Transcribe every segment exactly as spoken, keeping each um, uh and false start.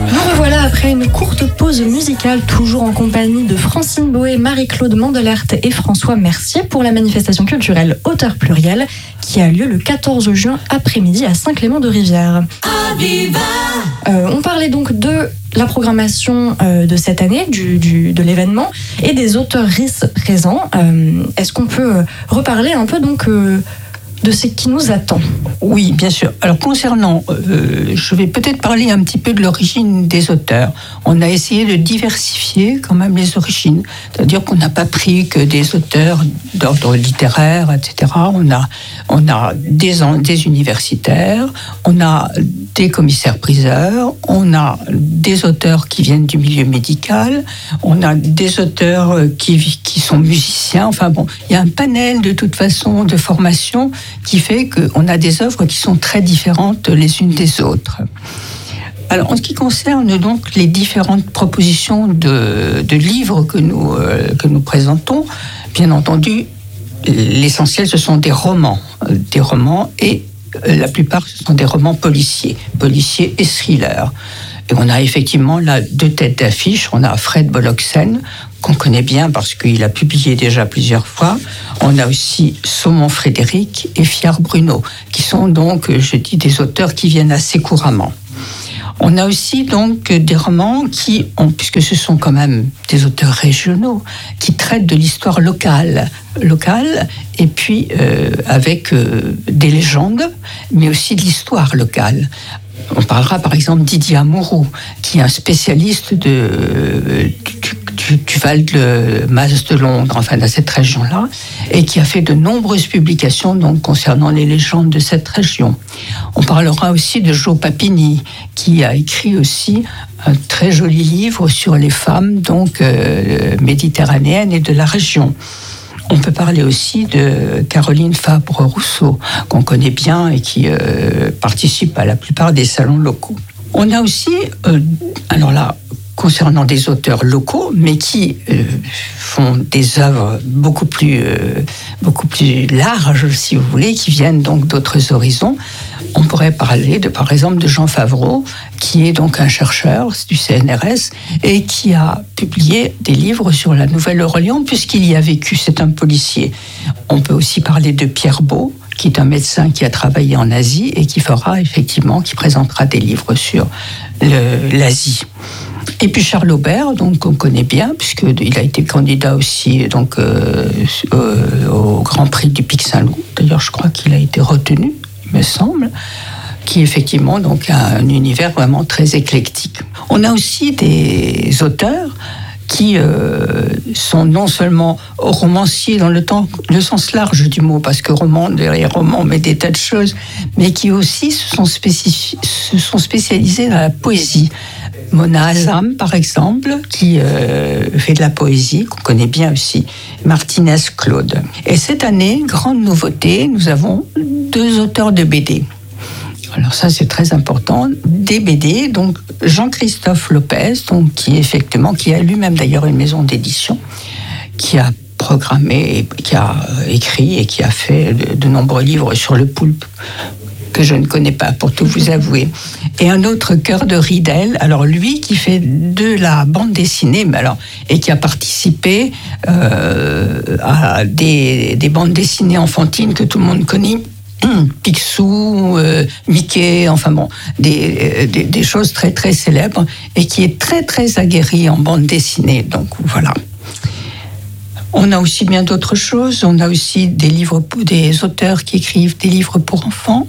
Nous revoilà après une courte pause musicale, toujours en compagnie de Francine Boé, Marie-Claude Mandelert et François Mercier pour la manifestation culturelle Auteur Pluriel qui a lieu le quatorze juin après-midi à Saint-Clément-de-Rivière. Euh, on parlait donc de la programmation euh, de cette année, du, du, de l'événement et des auteurs R I S présents. Euh, est-ce qu'on peut euh, reparler un peu donc euh, de ce qui nous attend? Oui, bien sûr. Alors concernant, euh, je vais peut-être parler un petit peu de l'origine des auteurs. On a essayé de diversifier quand même les origines, c'est-à-dire qu'on n'a pas pris que des auteurs d'ordre littéraire, et cetera. On a, on a des, des universitaires, on a des commissaires-priseurs, on a des auteurs qui viennent du milieu médical, on a des auteurs qui, qui sont musiciens. Enfin bon, il y a un panel de toute façon de formation qui fait qu'on a des œuvres qui sont très différentes les unes des autres. Alors, en ce qui concerne donc les différentes propositions de, de livres que nous, euh, que nous présentons, bien entendu, l'essentiel, ce sont des romans, euh, des romans et euh, la plupart, ce sont des romans policiers, policiers et thrillers. Et on a effectivement là deux têtes d'affiche. On a Fred Boloksen, qu'on connaît bien parce qu'il a publié déjà plusieurs fois. On a aussi Saumon Frédéric et Fiard Bruno, qui sont donc, je dis, des auteurs qui viennent assez couramment. On a aussi donc des romans qui, ont, puisque ce sont quand même des auteurs régionaux, qui traitent de l'histoire locale, locale et puis euh, avec euh, des légendes, mais aussi de l'histoire locale. On parlera par exemple Didier Amouroux, qui est un spécialiste de, du, du Val-de-Masse de Londres, enfin de cette région-là, et qui a fait de nombreuses publications donc, concernant les légendes de cette région. On parlera aussi de Jo Papini, qui a écrit aussi un très joli livre sur les femmes donc, euh, méditerranéennes et de la région. On peut parler aussi de Caroline Fabre-Rousseau, qu'on connaît bien et qui euh, participe à la plupart des salons locaux. On a aussi, euh, alors là, concernant des auteurs locaux, mais qui euh, font des œuvres beaucoup plus, euh, beaucoup plus larges, si vous voulez, qui viennent donc d'autres horizons. On pourrait parler, de, par exemple, de Jean Favreau, qui est donc un chercheur du C N R S et qui a publié des livres sur la Nouvelle-Orléans, puisqu'il y a vécu, c'est un policier. On peut aussi parler de Pierre Beau, qui est un médecin qui a travaillé en Asie et qui fera effectivement, qui présentera des livres sur le, l'Asie. Et puis Charles Aubert, donc on connaît bien, puisqu'il a été candidat aussi donc, euh, euh, au Grand Prix du Pic Saint-Loup. D'ailleurs, je crois qu'il a été retenu, il me semble, qui effectivement donc, a un univers vraiment très éclectique. On a aussi des auteurs qui euh, sont non seulement romanciers dans le, temps, le sens large du mot, parce que roman, derrière roman, met des tas de choses, mais qui aussi se sont, spécifi- se sont spécialisés dans la poésie. Mona Azam, par exemple, qui euh, fait de la poésie, qu'on connaît bien aussi, Martinez Claude. Et cette année, grande nouveauté, nous avons deux auteurs de B D. Alors ça, c'est très important. Des B D, donc Jean-Christophe Lopez, donc, qui, effectivement, qui a lui-même d'ailleurs une maison d'édition, qui a programmé, qui a écrit et qui a fait de, de nombreux livres sur le poulpe, que je ne connais pas, pour tout vous avouer. Et un autre, Cœur de Ridel, alors lui qui fait de la bande dessinée, mais alors, et qui a participé euh, à des, des bandes dessinées enfantines que tout le monde connaît, Picsou, euh, Mickey, enfin bon, des, des, des choses très très célèbres, et qui est très très aguerri en bande dessinée, donc voilà. On a aussi bien d'autres choses, on a aussi des livres, des auteurs qui écrivent des livres pour enfants,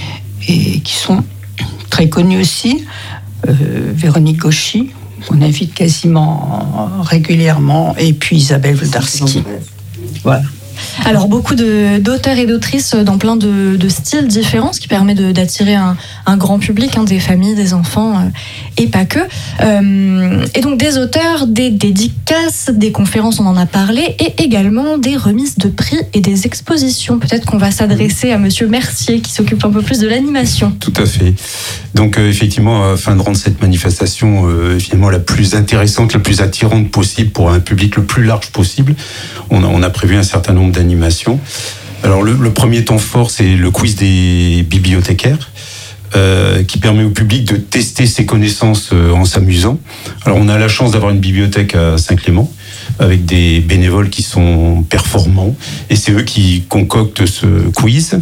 et qui sont très connus aussi, euh, Véronique Gauchy, qu'on invite quasiment régulièrement, et puis Isabelle Wlodarski. Voilà. Alors beaucoup de, d'auteurs et d'autrices dans plein de, de styles différents, ce qui permet de, d'attirer un, un grand public, hein, des familles, des enfants euh, et pas que. Euh, et donc des auteurs, des dédicaces, des conférences, on en a parlé, et également des remises de prix et des expositions. Peut-être qu'on va s'adresser à Monsieur Mercier qui s'occupe un peu plus de l'animation. Tout à fait. Donc euh, effectivement, afin de rendre cette manifestation euh, évidemment la plus intéressante, la plus attirante possible pour un public le plus large possible, on a, on a prévu un certain nombre d'animations. Alors le, le premier temps fort, c'est le quiz des bibliothécaires. euh, qui permet au public de tester ses connaissances euh, en s'amusant. Alors on a la chance d'avoir une bibliothèque à Saint-Clément, avec des bénévoles qui sont performants, et c'est eux qui concoctent ce quiz.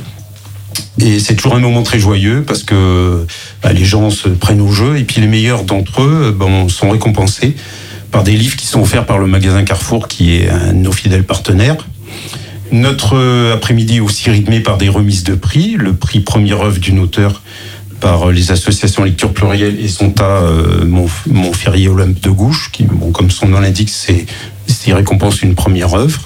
Et c'est toujours un moment très joyeux parce que bah, les gens se prennent au jeu, et puis les meilleurs d'entre eux bah, sont récompensés par des livres qui sont offerts par le magasin Carrefour, qui est un de nos fidèles partenaires. Notre après-midi est aussi rythmé par des remises de prix. Le prix première œuvre d'une auteure par les associations Lecture Plurielle et Zonta euh, Montferrier Olympe de Gouges, qui, bon, comme son nom l'indique, c'est, c'est récompense une première œuvre.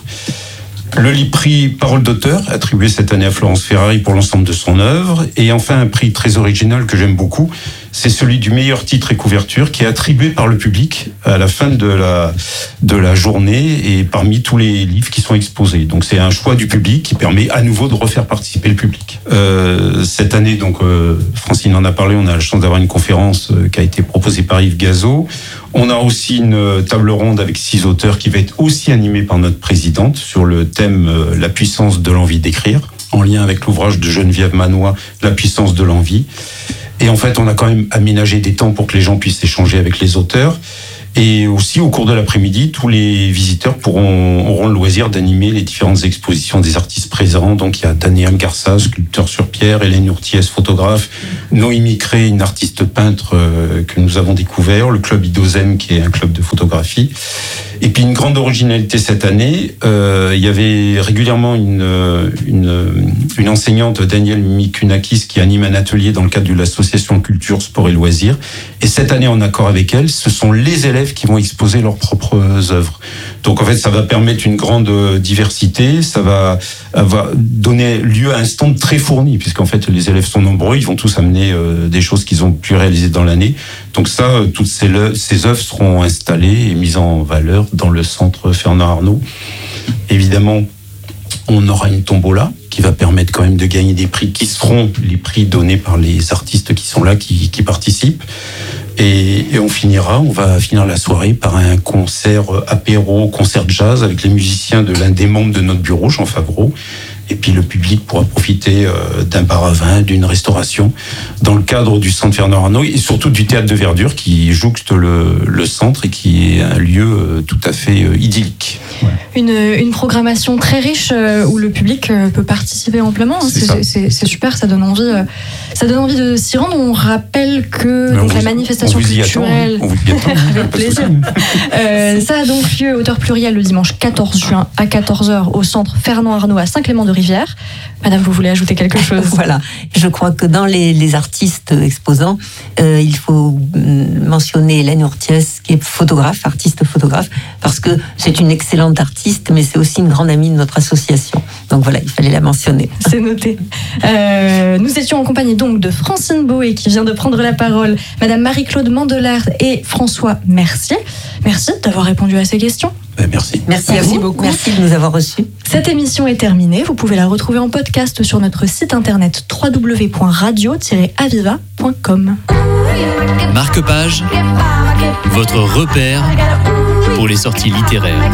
Le prix Parole d'auteur, attribué cette année à Florence Ferrari pour l'ensemble de son œuvre. Et enfin, un prix très original que j'aime beaucoup, c'est celui du meilleur titre et couverture, qui est attribué par le public à la fin de la, de la journée et parmi tous les livres qui sont exposés. Donc c'est un choix du public qui permet à nouveau de refaire participer le public. Euh, cette année, donc euh, Francine en a parlé, on a la chance d'avoir une conférence euh, qui a été proposée par Yves Gazot. On a aussi une table ronde avec six auteurs qui va être aussi animée par notre présidente sur le thème euh, la puissance de l'envie d'écrire, en lien avec l'ouvrage de Geneviève Manois, La puissance de l'envie. Et en fait, on a quand même aménagé des temps pour que les gens puissent échanger avec les auteurs. Et aussi, au cours de l'après-midi, tous les visiteurs pourront, auront le loisir d'animer les différentes expositions des artistes présents. Donc, il y a Daniel Garça, sculpteur sur pierre, Hélène Urtiès, photographe, Noémie Cré, une artiste peintre euh, que nous avons découvert, le club Idozem, qui est un club de photographie. Et puis, une grande originalité cette année, euh, il y avait régulièrement une, une, une enseignante, Danielle Mikunakis, qui anime un atelier dans le cadre de l'association Culture, Sport et Loisirs. Et cette année, en accord avec elle, ce sont les élèves qui vont exposer leurs propres œuvres. Donc en fait, ça va permettre une grande diversité, ça va, va donner lieu à un stand très fourni, puisqu'en fait les élèves sont nombreux, ils vont tous amener euh, des choses qu'ils ont pu réaliser dans l'année. Donc ça, toutes ces, ces œuvres seront installées et mises en valeur dans le centre Fernand Arnault. Évidemment, on aura une tombola qui va permettre quand même de gagner des prix qui seront les prix donnés par les artistes qui sont là, qui, qui participent. Et, et on finira, on va finir la soirée par un concert apéro, concert jazz avec les musiciens de l'un des membres de notre bureau, Jean Favreau. Et puis le public pourra profiter euh, d'un bar à vin, d'une restauration, dans le cadre du centre Fernand Arnault et surtout du théâtre de verdure qui jouxte le, le centre et qui est un lieu euh, tout à fait euh, idyllique. Ouais. Une, une programmation très riche euh, où le public euh, peut participer amplement. Hein. C'est, c'est, c'est, c'est super, ça donne envie, euh, ça donne envie de s'y rendre. On rappelle que donc, vous, la manifestation on culturelle, attend, hein. On vous y attend, avec plaisir. euh, ça a donc lieu Auteur Pluriel le dimanche quatorze juin à quatorze heures au centre Fernand Arnault à Saint-Clément-de-Rivière. Madame, vous voulez ajouter quelque chose ? Voilà, je crois que dans les, les artistes exposants, euh, il faut mentionner Hélène Urtiès, qui est photographe, artiste photographe, parce que c'est une excellente artiste, mais c'est aussi une grande amie de notre association. Donc voilà, il fallait la mentionner. C'est noté. Euh, nous étions en compagnie donc de Francine Boé, qui vient de prendre la parole, Madame Marie-Claude Mandelard et François Mercier. Merci d'avoir répondu à ces questions. Ben, merci. Merci à vous. Beaucoup. Merci de nous avoir reçus. Cette émission est terminée. Vous pouvez la retrouver en podcast sur notre site internet w w w point radio tiret aviva point com. Marque-Page, votre repère pour les sorties littéraires.